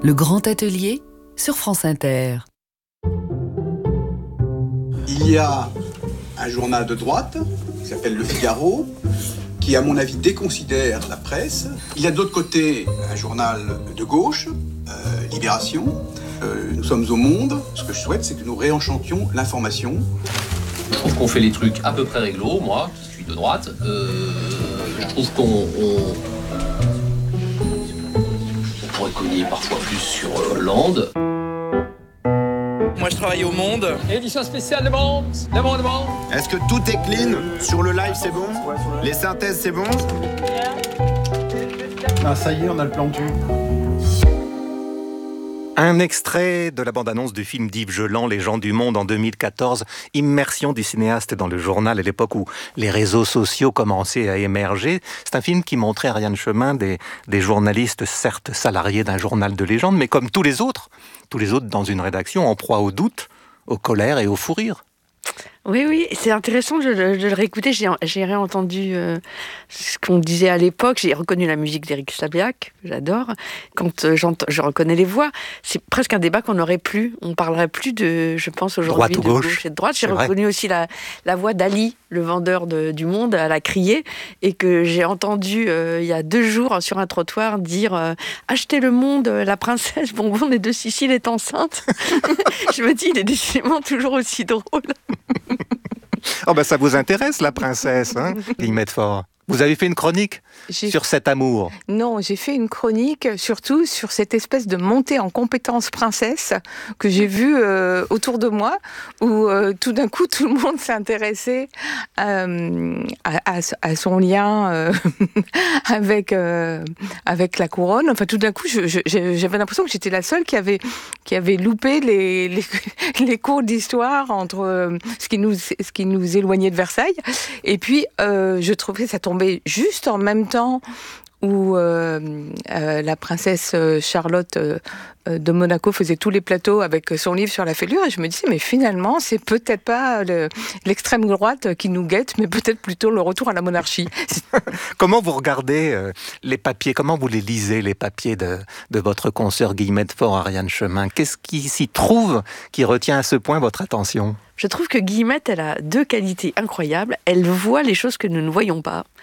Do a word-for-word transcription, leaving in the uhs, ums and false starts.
Le Grand Atelier sur France Inter. Il y a un journal de droite qui s'appelle Le Figaro, qui, à mon avis, déconsidère la presse. Il y a de l'autre côté un journal de gauche, euh, Libération. Euh, nous sommes au Monde. Ce que je souhaite, c'est que nous réenchantions l'information. Je trouve qu'on fait les trucs à peu près réglo, moi, qui suis de droite. Euh, je trouve qu'on... On... on pourrait cogner parfois plus sur Hollande. Moi, je travaille au Monde. Édition spéciale Le Monde, Le Monde, Le Monde. Est-ce que tout est clean? Sur le live, c'est bon? Les synthèses, c'est bon? Ah, ça y est, on a le plan cul. Un extrait de la bande-annonce du film d'Yves Geland, Les gens du monde, en deux mille quatorze. Immersion du cinéaste dans le journal à l'époque où les réseaux sociaux commençaient à émerger. C'est un film qui montrait Ariane Chemin des, des journalistes, certes salariés d'un journal de légende, mais comme tous les autres, tous les autres dans une rédaction, en proie au doute, aux colères et aux fous rires. Oui, oui, c'est intéressant de, de, de le réécouter. J'ai, j'ai réentendu euh, ce qu'on disait à l'époque. J'ai reconnu la musique d'Éric Sabiac, que j'adore. Quand euh, je reconnais les voix, c'est presque un débat qu'on n'aurait plus. On parlerait plus de, je pense aujourd'hui, droite ou de gauche. gauche et de droite. J'ai C'est reconnu vrai. aussi la, la voix d'Ali, le vendeur de, du Monde, à la crier, et que j'ai entendu euh, il y a deux jours sur un trottoir dire euh, « Achetez le Monde, la princesse Bonbon des deux Siciles est enceinte ». Je me dis, il est décidément toujours aussi drôle. Oh ben ça vous intéresse, la princesse, hein, Guillemette Faure. Vous avez fait une chronique J'ai... sur cet amour. Non, j'ai fait une chronique surtout sur cette espèce de montée en compétence princesse que j'ai vue euh, autour de moi, où euh, tout d'un coup tout le monde s'est intéressé euh, à, à, à son lien euh, avec euh, avec la couronne. Enfin, tout d'un coup, je, je, j'avais l'impression que j'étais la seule qui avait qui avait loupé les les, les cours d'histoire entre euh, ce qui nous ce qui nous éloignait de Versailles. Et puis, euh, je trouvais ça tombait juste en même temps où euh, euh, la princesse Charlotte euh, de Monaco faisait tous les plateaux avec son livre sur la fêlure, et je me disais, mais finalement, c'est peut-être pas le, l'extrême droite qui nous guette, mais peut-être plutôt le retour à la monarchie. Comment vous regardez euh, les papiers, comment vous les lisez, les papiers de, de votre consoeur Guillemette Faure, Ariane Chemin? Qu'est-ce qui s'y trouve qui retient à ce point votre attention? Je trouve que Guillemette, elle a deux qualités incroyables. Elle voit les choses que nous ne voyons pas.